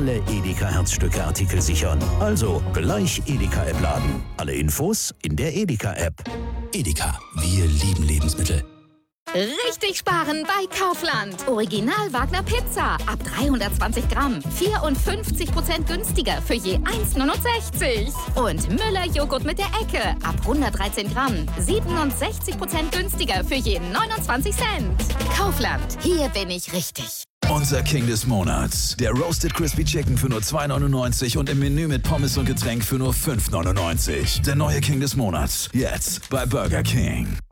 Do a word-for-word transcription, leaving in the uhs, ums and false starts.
alle Edeka-Herzstücke-Artikel sichern. Also gleich Edeka-App laden. Alle Infos in der Edeka-App. Edeka, wir lieben Lebensmittel. Richtig sparen bei Kaufland. Original Wagner Pizza. Ab dreihundertzwanzig Gramm. vierundfünfzig Prozent günstiger für je eins Komma neunundsechzig. Und Müller Joghurt mit der Ecke. Ab hundertdreizehn Gramm. siebenundsechzig Prozent günstiger für je neunundzwanzig Cent. Kaufland. Hier bin ich richtig. Unser King des Monats. Der Roasted Crispy Chicken für nur zwei neunundneunzig und im Menü mit Pommes und Getränk für nur fünf neunundneunzig. Der neue King des Monats. Jetzt bei Burger King.